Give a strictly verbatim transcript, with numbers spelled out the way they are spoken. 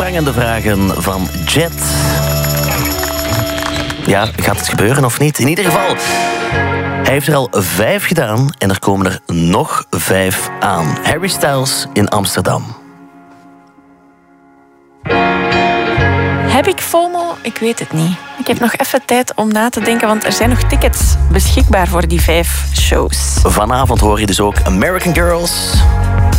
prangende vragen van Jet. Ja, gaat het gebeuren of niet? In ieder geval, hij heeft er al vijf gedaan en er komen er nog vijf aan. Harry Styles in Amsterdam. Heb ik FOMO? Ik weet het niet. Ik heb nog even tijd om na te denken, want er zijn nog tickets beschikbaar voor die vijf shows. Vanavond hoor je dus ook American Girls.